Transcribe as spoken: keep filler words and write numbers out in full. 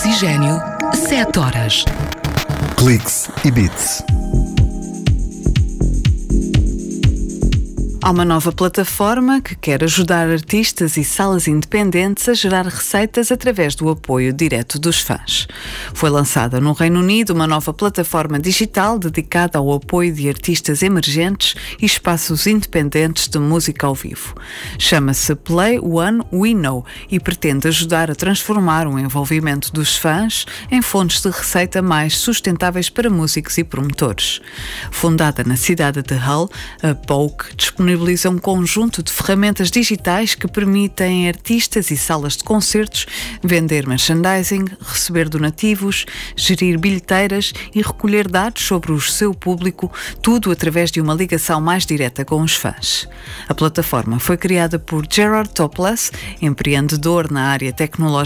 Oxigênio, sete horas. Cliques e Beats. Há uma nova plataforma que quer ajudar artistas e salas independentes a gerar receitas através do apoio direto dos fãs. Foi lançada no Reino Unido uma nova plataforma digital dedicada ao apoio de artistas emergentes e espaços independentes de música ao vivo. Chama-se Play One We Know e pretende ajudar a transformar o envolvimento dos fãs em fontes de receita mais sustentáveis para músicos e promotores. Fundada na cidade de Hull, a Poke disponibiliza um conjunto de ferramentas digitais que permitem a artistas e salas de concertos vender merchandising, receber donativos, gerir bilheteiras e recolher dados sobre o seu público, tudo através de uma ligação mais direta com os fãs. A plataforma foi criada por Gerard Topless, empreendedor na área tecnológica